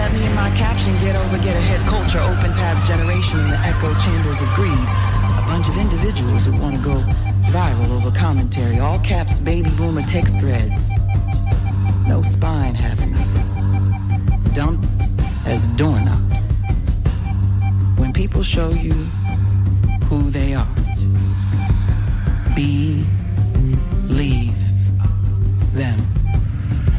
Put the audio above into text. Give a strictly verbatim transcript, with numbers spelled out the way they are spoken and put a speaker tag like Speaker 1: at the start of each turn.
Speaker 1: Let me in my caption, get over, get ahead culture, open tabs generation in the echo chambers of greed. A bunch of individuals who want to go viral over commentary, all caps baby boomer text threads. No spine having niggas. Dumb as doorknobs. When people show you